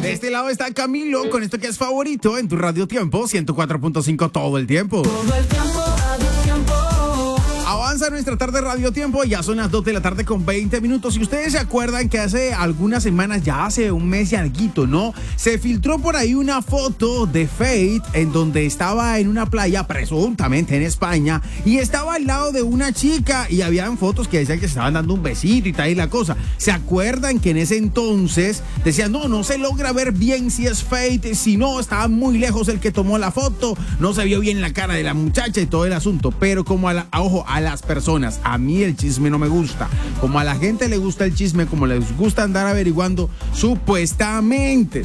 De este lado está Camilo con esto que es favorito en tu Radio Tiempo 104.5 todo el tiempo. Todo el tiempo, Radio Tiempo. Avanza nuestra tarde Radio Tiempo, ya son las 2 de la tarde con 20 minutos. Y ustedes se acuerdan que hace algunas semanas, ya hace un mes y alguito, ¿no? Se filtró por ahí una foto de Fate en donde estaba en una playa, presuntamente en España, y estaba al lado de una chica y habían fotos que decían que se estaban dando un besito y tal y la cosa. ¿Se acuerdan que en ese entonces decían, no se logra ver bien si es Fate, si no, estaba muy lejos el que tomó la foto, no se vio bien la cara de la muchacha y todo el asunto? Pero como a las personas, a mí el chisme no me gusta, como a la gente le gusta el chisme, como les gusta andar averiguando, supuestamente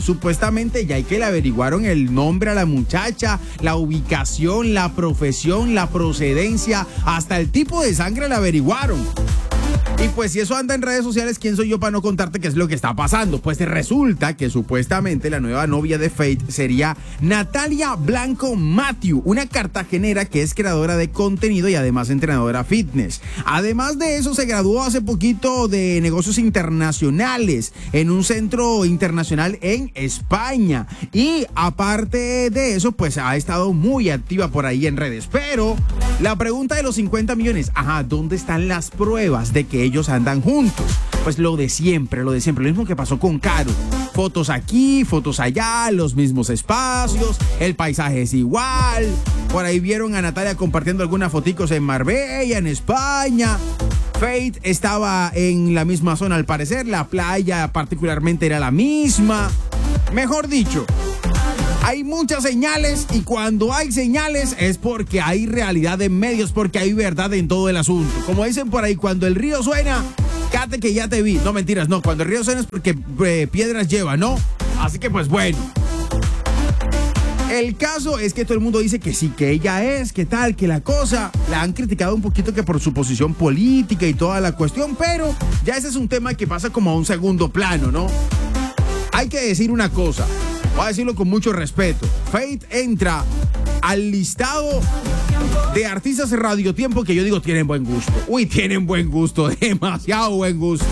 ya hay que le averiguaron el nombre a la muchacha, la ubicación, la profesión, la procedencia, hasta el tipo de sangre la averiguaron. Y pues si eso anda en redes sociales, ¿quién soy yo para no contarte qué es lo que está pasando? Pues resulta que supuestamente la nueva novia de Fate sería Natalia Blanco Matthew, una cartagenera que es creadora de contenido y además entrenadora fitness. Además de eso, se graduó hace poquito de negocios internacionales en un centro internacional en España. Y aparte de eso, pues ha estado muy activa por ahí en redes. Pero la pregunta de los 50 millones, ¿dónde están las pruebas de que ellos andan juntos? Pues lo de siempre, lo mismo que pasó con Caro. Fotos aquí, fotos allá, los mismos espacios, el paisaje es igual. Por ahí vieron a Natalia compartiendo algunas foticos en Marbella, en España. Fate estaba en la misma zona al parecer, la playa particularmente era la misma. Mejor dicho, hay muchas señales y cuando hay señales es porque hay realidad en medios, porque hay verdad en todo el asunto. Como dicen por ahí, cuando el río suena, cate que ya te vi. No, mentiras, no. Cuando el río suena es porque piedras lleva, ¿no? Así que pues bueno. El caso es que todo el mundo dice que sí, que ella es, que tal, que la cosa. La han criticado un poquito que por su posición política y toda la cuestión, pero ya ese es un tema que pasa como a un segundo plano, ¿no? Hay que decir una cosa. Voy a decirlo con mucho respeto. Fate entra al listado de artistas de Radio Tiempo que yo digo tienen buen gusto. Uy, tienen buen gusto, demasiado buen gusto.